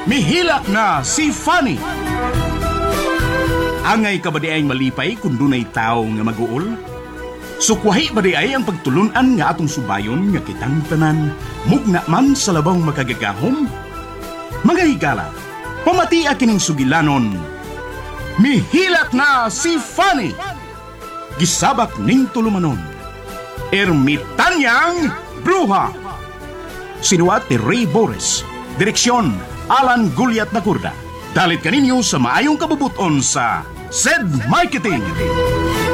Mihilak na si Fanny. Angay ka ba di ay malipay kung dunay tao nga mag-uol? Sukwahi ba di ay ang pagtulunan nga atong subayon nga kitang tanan, mugna man sa labang makagagahom? Mga higala, pamatia kining sugilanon. Mihilak na si Fanny. Gisabak ning tulumanon. Ermitanyang Bruha. Sinuat ni Ray Boris. Direksyon, Alan Gulyat Nagurda. Dalit kaninyo sa maayong kabubuton sa SED Marketing.